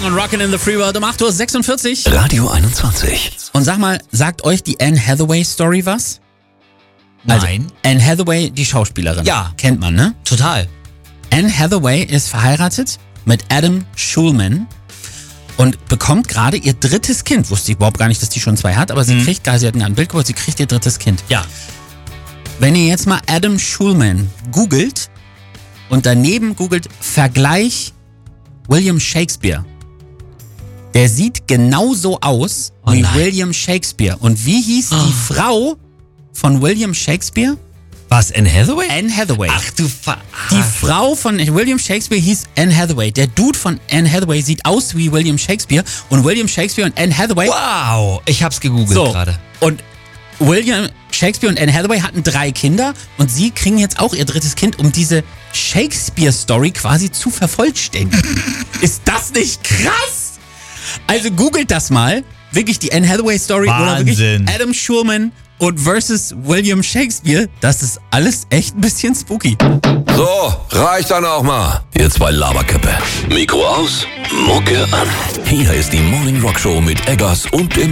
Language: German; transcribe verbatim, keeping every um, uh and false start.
Young und Rockin' in the Free World um acht Uhr sechsundvierzig. Radio einundzwanzig. Und sag mal, sagt euch die Anne Hathaway Story was? Also, Nein. Anne Hathaway, die Schauspielerin. Ja. Kennt man, ne? Total. Anne Hathaway ist verheiratet mit Adam Schulman und bekommt gerade ihr drittes Kind. Wusste ich überhaupt gar nicht, dass die schon zwei hat, aber sie Mhm. kriegt, sie hat ein Bild gebracht, sie kriegt ihr drittes Kind. Ja. Wenn ihr jetzt mal Adam Schulman googelt und daneben googelt Vergleich William Shakespeare, der sieht genauso aus Oh wie nein. William Shakespeare. Und wie hieß Oh. die Frau von William Shakespeare? Was, Anne Hathaway? Anne Hathaway. Ach du Ver... Die Frau von William Shakespeare hieß Anne Hathaway. Der Dude von Anne Hathaway sieht aus wie William Shakespeare. Und William Shakespeare und Anne Hathaway... Wow, ich hab's gegoogelt so, gerade. und William Shakespeare und Anne Hathaway hatten drei Kinder. Und sie kriegen jetzt auch ihr drittes Kind, um diese Shakespeare-Story quasi zu vervollständigen. Ist das nicht krass? Also googelt das mal. Wirklich die Anne Hathaway-Story oder wirklich Wahnsinn. Adam Schulman und versus William Shakespeare. Das ist alles echt ein bisschen spooky. So, reicht dann auch mal. Ihr zwei Laberköppe. Mikro aus, Mucke an. Hier ist die Morning Rock Show mit Eggers und dem